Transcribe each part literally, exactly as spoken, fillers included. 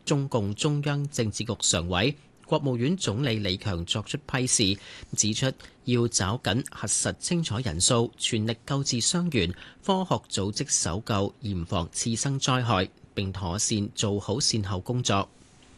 中共中央政治局常委、國務院總理李強作出批示，指出要抓緊核實清楚人數，全力救治傷員，科學組織搜救，嚴防次生災害，並妥善做好善後工作。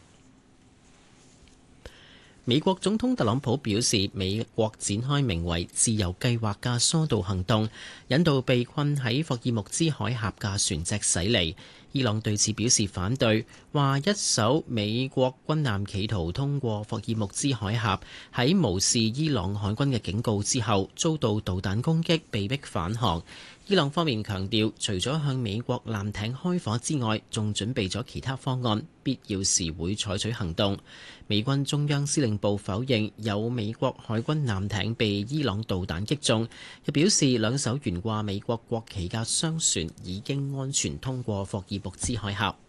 美國總統特朗普表示，美國展開名為自由計劃嘅疏導行動，引導被困喺霍爾木茲海峽嘅船隻駛離。伊朗對此表示反對，話一艘美國軍艦企圖通過霍爾木茲海峽，喺無視伊朗海軍嘅警告之後，遭到導彈攻擊，被迫返航。伊朗方面強調，除咗向美國艦艇開火之外，仲準備咗其他方案，必要時會採取行動。美軍中央司令部否認有美國海軍艦艇被伊朗導彈擊中，又表示兩艘懸掛美國國旗嘅商船已經安全通過霍爾木茲海峽。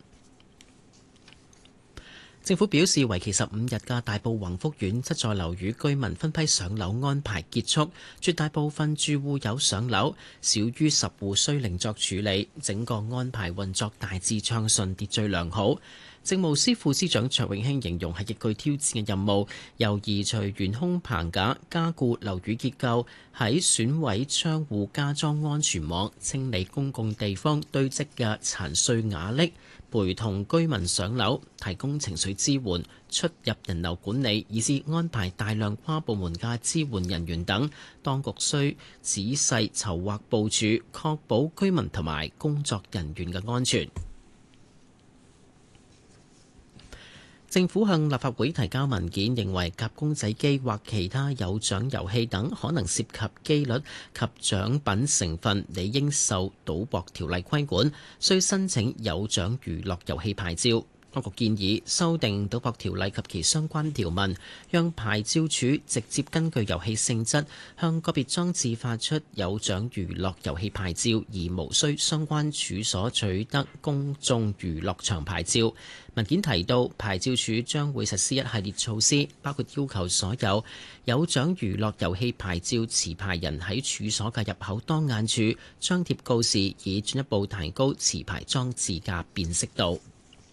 政府表示，為期十五日嘅大埔宏福苑七座樓宇居民分批上樓安排結束，絕大部分住戶有上樓，少於十戶需另作處理。整個安排運作大致暢順，秩序良好。政務司副司長卓永興形容係極具挑戰嘅任務，由移除懸空棚架、加固樓宇結構、喺損毀窗戶加裝安全網、清理公共地方堆積嘅殘碎瓦礫，陪同居民上樓，提供情緒支援、出入人流管理，以至安排大量跨部門嘅支援人員等，當局需仔細籌劃部署，確保居民同埋工作人員嘅安全。政府向立法會提交文件，認為夾公仔機或其他有獎遊戲等可能涉及機率及獎品成分，理應受賭博條例規管，需申請有獎娛樂遊戲牌照。當局建議修訂賭博條例及其相關條文，讓牌照處直接根據遊戲性質向個別裝置發出有獎娛樂遊戲牌照，而無需相關處所取得公眾娛樂場牌照。文件提到，牌照處將會實施一系列措施，包括要求所有有獎娛樂遊戲牌照持牌人喺處所嘅入口當眼處張貼告示，以進一步提高持牌裝置嘅辨識度。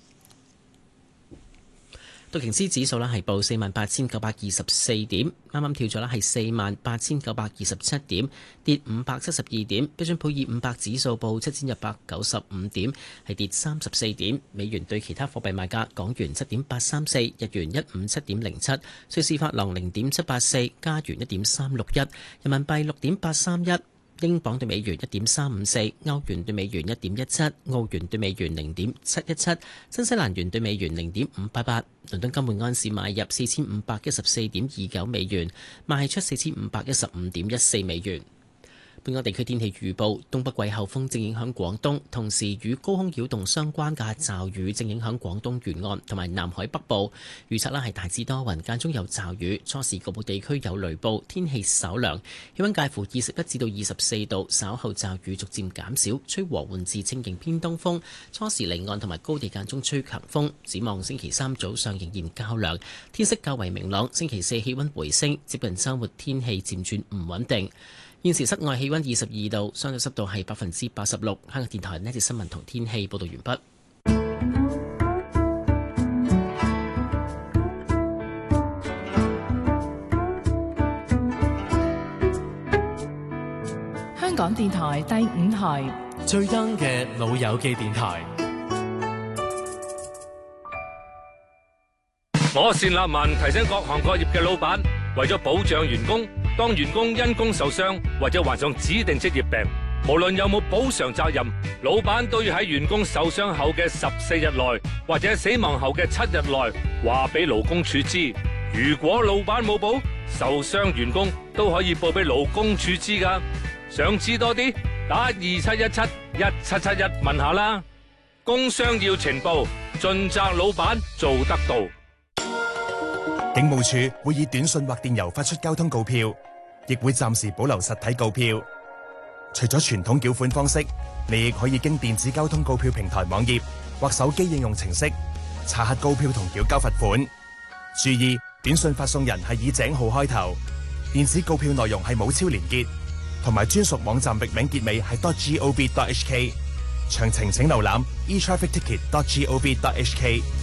道瓊斯指數咧係報四萬八千九百二十四點，啱啱跳咗咧係四萬八千九百二十七點，跌五百七十二點。標準普爾五百指數報七千一百九十五點，係跌三十四點。美元對其他貨幣賣價：港元七點八三四，日元一五七點零七，瑞士法郎零點七八四，加元一點三六一，人民幣六點八三一。英鎊對美元一點三五四，歐元對美元一點一七，澳元對美元零點七一七，新西蘭元對美元零點五八八。倫敦金每安士買入四千五百一十四點二九美元，賣出四千五百一十五點一四美元。本港地區天氣預報：東北季候風正影響廣東，同時與高空擾動相關嘅驟雨正影響廣東沿岸同埋南海北部。預測啦係大致多雲，間中有驟雨，初時局部地區有雷暴，天氣稍涼，氣溫介乎二十一至到二十四度。稍後驟雨逐漸減少，吹和緩至清勁偏東風。初時離岸同埋高地間中吹強風。展望星期三早上仍然較涼，天色較為明朗。星期四氣溫回升，接近週末天氣漸轉唔穩定。現時室外氣溫二十二度，相對濕度係百分之八十六。香港電台呢節新聞同天氣報道完畢。 香港電台第五台最 young 嘅老友記電台。 我單立文提醒各行各業嘅老闆，為咗保障員工，當員工因工受傷或者患上指定職業病，無論有冇補償責任，老闆都要喺員工受傷後嘅十四日內或者死亡後嘅七日內話俾勞工處知。如果老闆冇補，受傷員工都可以報俾勞工處知㗎。想知多啲，打二七一七一七七一問下啦。工傷要呈報，盡責老闆做得到。 警務處會以短信或電郵發出交通告票，亦會暫時保留實體告票。除咗傳統繳款方式，你亦可以經電子交通告票平台網頁或手機應用程式查核告票同繳交罰款。注意，短信發送人係以井號開頭，電子告票內容係冇超連結，同埋專屬網站域名結尾係 .gov.hk。詳情請瀏覽 e traffic ticket dot gov dot h k。